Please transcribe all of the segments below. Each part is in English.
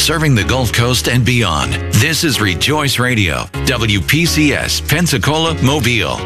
serving the Gulf Coast and beyond. This is Rejoice Radio, WPCS, Pensacola, Mobile.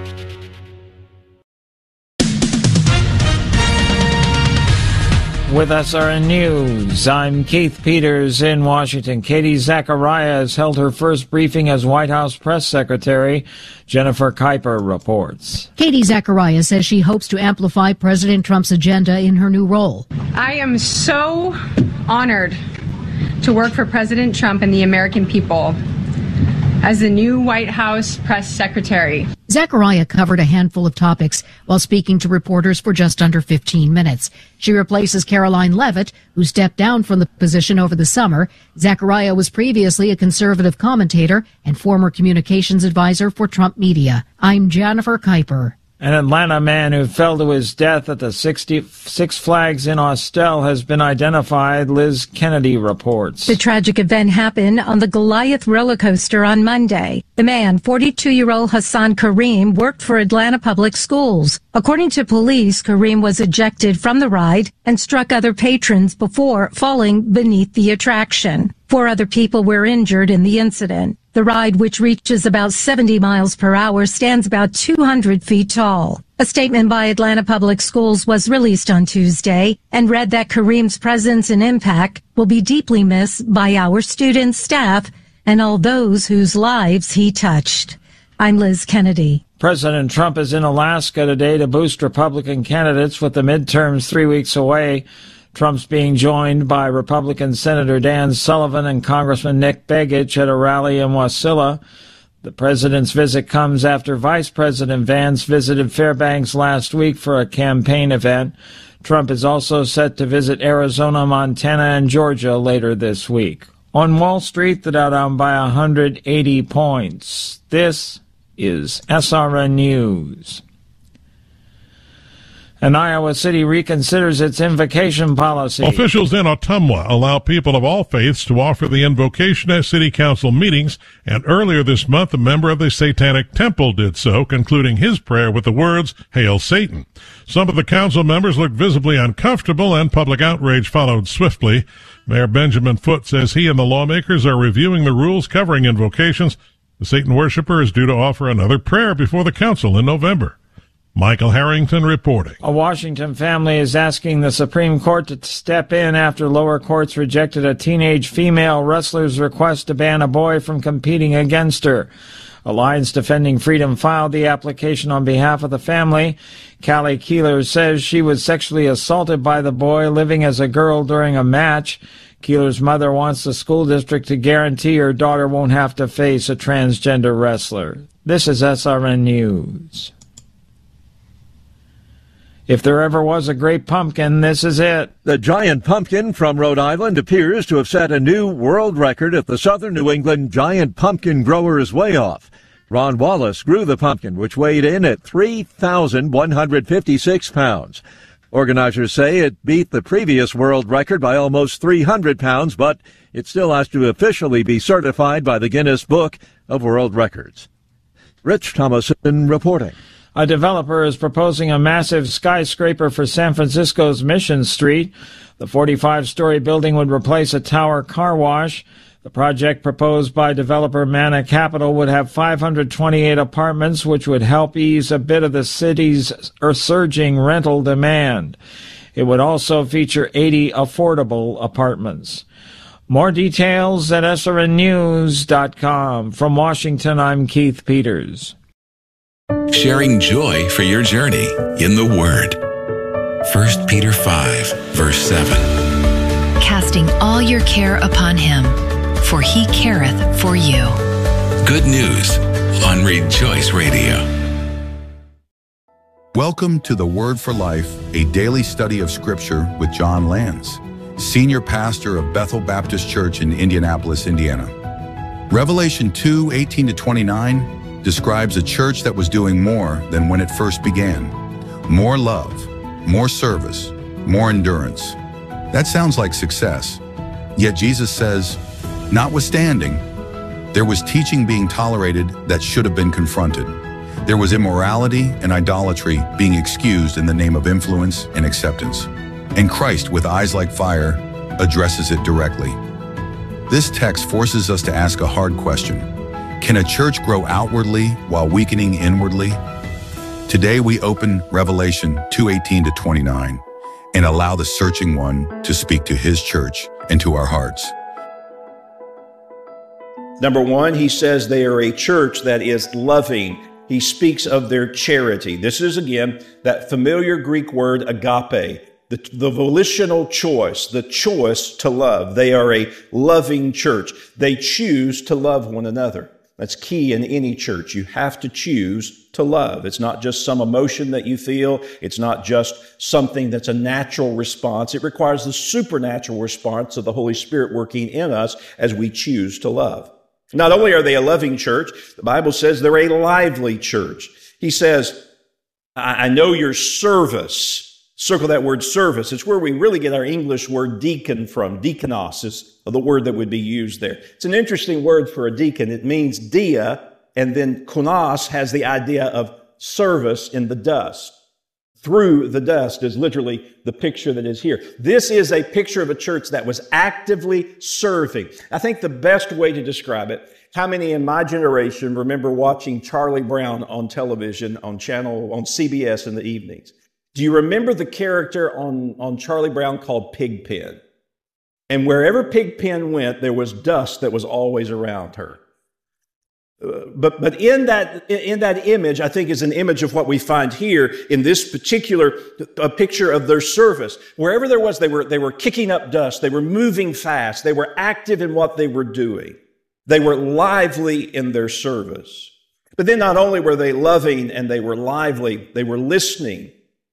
With SRN News, I'm Keith Peters in Washington. Katie Zachariah has held her first briefing as White House press secretary. Jennifer Kuiper reports. Katie Zachariah says she hopes to amplify President Trump's agenda in her new role. I am so honored to work for President Trump and the American people as the new White House press secretary. Zachariah covered a handful of topics while speaking to reporters for just under 15 minutes. She replaces Caroline Leavitt, who stepped down from the position over the summer. Zachariah was previously a conservative commentator and former communications advisor for Trump Media. I'm Jennifer Kuiper. An Atlanta man who fell to his death at the Six Flags in Austell has been identified. Liz Kennedy reports. The tragic event happened on the Goliath roller coaster on Monday. The man, 42-year-old Hassan Kareem, worked for Atlanta Public Schools. According to police, Kareem was ejected from the ride and struck other patrons before falling beneath the attraction. 4 other people were injured in the incident. The ride, which reaches about 70 miles per hour, stands about 200 feet tall. A statement by Atlanta Public Schools was released on Tuesday and read that Kareem's presence and impact will be deeply missed by our students, staff, and all those whose lives he touched. I'm Liz Kennedy. President Trump is in Alaska today to boost Republican candidates with the midterms 3 weeks away. Trump's being joined by Republican Senator Dan Sullivan and Congressman Nick Begich at a rally in Wasilla. The president's visit comes after Vice President Vance visited Fairbanks last week for a campaign event. Trump is also set to visit Arizona, Montana, and Georgia later this week. On Wall Street, the Dow down by 180 points. This is SRN News. And Iowa City reconsiders its invocation policy. Officials in Ottumwa allow people of all faiths to offer the invocation at city council meetings, and earlier this month a member of the Satanic Temple did so, concluding his prayer with the words, "Hail Satan." Some of the council members looked visibly uncomfortable, and public outrage followed swiftly. Mayor Benjamin Foote says he and the lawmakers are reviewing the rules covering invocations. The Satan worshiper is due to offer another prayer before the council in November. Michael Harrington reporting. A Washington family is asking the Supreme Court to step in after lower courts rejected a teenage female wrestler's request to ban a boy from competing against her. Alliance Defending Freedom filed the application on behalf of the family. Callie Keeler says she was sexually assaulted by the boy living as a girl during a match. Keeler's mother wants the school district to guarantee her daughter won't have to face a transgender wrestler. This is SRN News. If there ever was a great pumpkin, this is it. The giant pumpkin from Rhode Island appears to have set a new world record at the Southern New England Giant Pumpkin Growers Weigh-Off. Ron Wallace grew the pumpkin, which weighed in at 3,156 pounds. Organizers say it beat the previous world record by almost 300 pounds, but it still has to officially be certified by the Guinness Book of World Records. Rich Thomason reporting. A developer is proposing a massive skyscraper for San Francisco's Mission Street. The 45-story building would replace a tower car wash. The project proposed by developer Mana Capital would have 528 apartments, which would help ease a bit of the city's surging rental demand. It would also feature 80 affordable apartments. More details at srnnews.com. From Washington, I'm Keith Peters. Sharing joy for your journey in the Word. 1 Peter 5, verse 7. Casting all your care upon him, for he careth for you. Good news on Rejoice Radio. Welcome to the Word for Life, a daily study of Scripture with John Lanz, Senior Pastor of Bethel Baptist Church in Indianapolis, Indiana. Revelation 2:18-29 describes a church that was doing more than when it first began. More love, more service, more endurance. That sounds like success. Yet Jesus says, notwithstanding, there was teaching being tolerated that should have been confronted. There was immorality and idolatry being excused in the name of influence and acceptance. And Christ, with eyes like fire, addresses it directly. This text forces us to ask a hard question. Can a church grow outwardly while weakening inwardly? Today we open Revelation 2:18 to 29 and allow the searching one to speak to his church and to our hearts. Number one, he says they are a church that is loving. He speaks of their charity. This is, again, that familiar Greek word agape, the volitional choice, the choice to love. They are a loving church. They choose to love one another. That's key in any church. You have to choose to love. It's not just some emotion that you feel. It's not just something that's a natural response. It requires the supernatural response of the Holy Spirit working in us as we choose to love. Not only are they a loving church, the Bible says they're a lively church. He says, I know your service. Circle that word service. It's where we really get our English word deacon from. Diakonos is the word that would be used there. It's an interesting word for a deacon. It means dia, and then konos has the idea of service in the dust. Through the dust is literally the picture that is here. This is a picture of a church that was actively serving. I think the best way to describe it, how many in my generation remember watching Charlie Brown on television, on CBS in the evenings? Do you remember the character on Charlie Brown called Pigpen? And wherever Pigpen went, there was dust that was always around her. But in that image, I think is an image of what we find here in this particular picture of their service. Wherever there was, they were kicking up dust. They were moving fast. They were active in what they were doing. They were lively in their service. But then not only were they loving and they were lively, they were listening.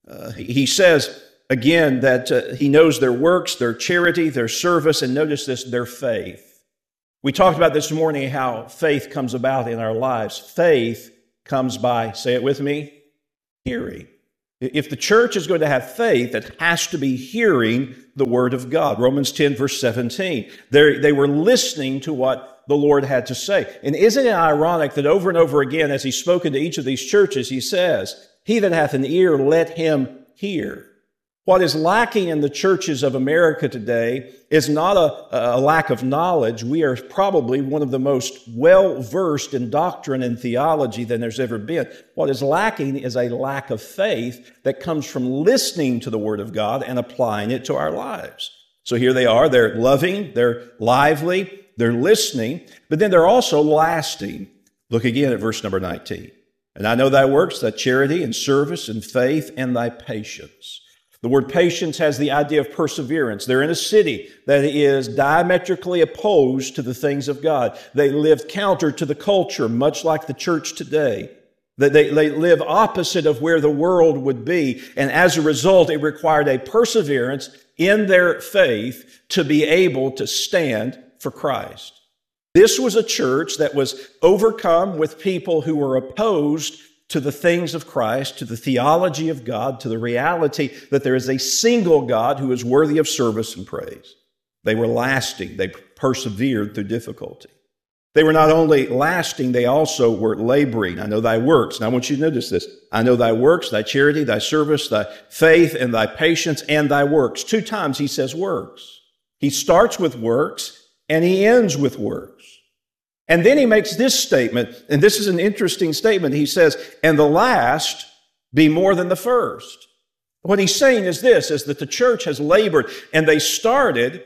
He says, again, that he knows their works, their charity, their service, and notice this, their faith. We talked about this morning how faith comes about in our lives. Faith comes by, say it with me, hearing. If the church is going to have faith, it has to be hearing the Word of God. Romans 10, verse 17. They were listening to what the Lord had to say. And isn't it ironic that over and over again, as He's spoken to each of these churches, He says, he that hath an ear, let him hear. What is lacking in the churches of America today is not a lack of knowledge. We are probably one of the most well-versed in doctrine and theology than there's ever been. What is lacking is a lack of faith that comes from listening to the Word of God and applying it to our lives. So here they are. They're loving, they're lively, they're listening, but then they're also lasting. Look again at verse number 19. And I know thy works, thy charity and service and faith and thy patience. The word patience has the idea of perseverance. They're in a city that is diametrically opposed to the things of God. They live counter to the culture, much like the church today. They live opposite of where the world would be. And as a result, it required a perseverance in their faith to be able to stand for Christ. This was a church that was overcome with people who were opposed to the things of Christ, to the theology of God, to the reality that there is a single God who is worthy of service and praise. They were lasting. They persevered through difficulty. They were not only lasting, they also were laboring. I know thy works. And I want you to notice this. I know thy works, thy charity, thy service, thy faith, and thy patience, and thy works. 2 times he says works. He starts with works, and he ends with works. And then he makes this statement, and this is an interesting statement. He says, and the last be more than the first. What he's saying is this, is that the church has labored, and they started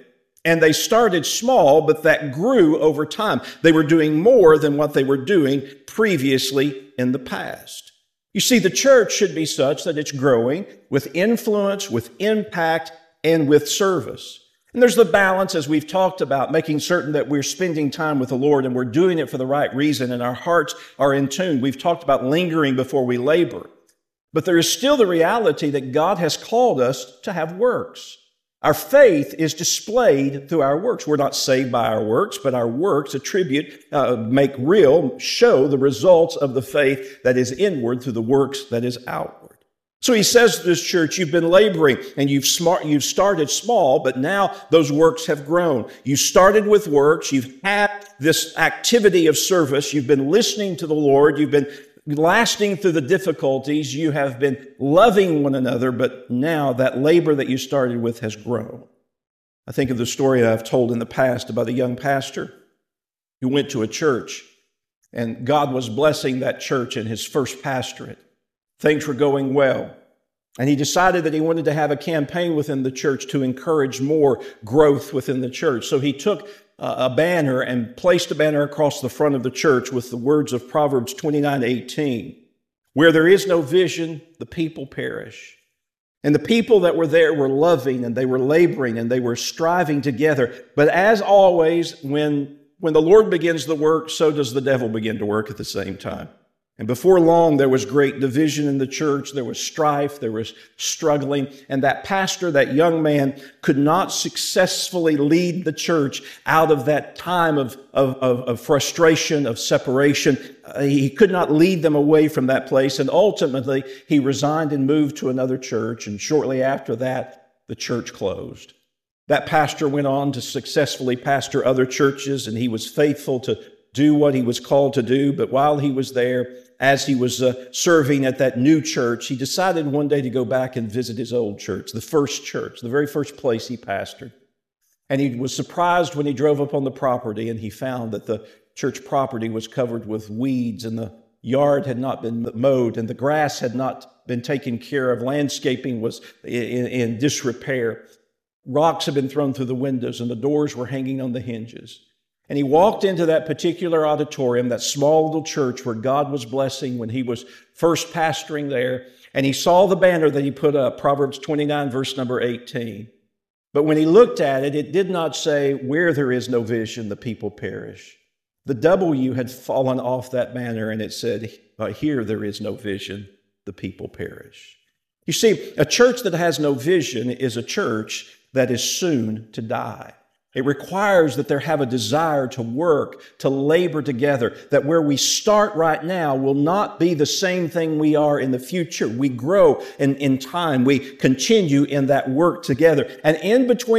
small, but that grew over time. They were doing more than what they were doing previously in the past. You see, the church should be such that it's growing with influence, with impact, and with service. And there's the balance, as we've talked about, making certain that we're spending time with the Lord and we're doing it for the right reason and our hearts are in tune. We've talked about lingering before we labor. But there is still the reality that God has called us to have works. Our faith is displayed through our works. We're not saved by our works, but our works make real, show the results of the faith that is inward through the works that is outward. So he says to this church, you've been laboring and you've started small, but now those works have grown. You started with works. You've had this activity of service. You've been listening to the Lord. You've been lasting through the difficulties. You have been loving one another, but now that labor that you started with has grown. I think of the story I've told in the past about a young pastor who went to a church, and God was blessing that church in his first pastorate. Things were going well. And he decided that he wanted to have a campaign within the church to encourage more growth within the church. So he took a banner and placed a banner across the front of the church with the words of Proverbs 29:18. Where there is no vision, the people perish. And the people that were there were loving, and they were laboring, and they were striving together. But as always, when the Lord begins the work, so does the devil begin to work at the same time. And before long, there was great division in the church. There was strife. There was struggling. And that pastor, that young man, could not successfully lead the church out of that time of frustration, of separation. He could not lead them away from that place. And ultimately, he resigned and moved to another church. And shortly after that, the church closed. That pastor went on to successfully pastor other churches, and he was faithful to do what he was called to do. But while he was there, as he was serving at that new church, he decided one day to go back and visit his old church, the very first place he pastored. And he was surprised when he drove up on the property and he found that the church property was covered with weeds, and the yard had not been mowed, and the grass had not been taken care of. Landscaping was in disrepair. Rocks had been thrown through the windows, and the doors were hanging on the hinges. And he walked into that particular auditorium, that small little church where God was blessing when he was first pastoring there, and he saw the banner that he put up, Proverbs 29, verse number 18. But when he looked at it, it did not say, where there is no vision, the people perish. The W had fallen off that banner, and it said, here there is no vision, the people perish. You see, a church that has no vision is a church that is soon to die. It requires that there have a desire to work, to labor together, that where we start right now will not be the same thing we are in the future. We grow in time. We continue in that work together. And in between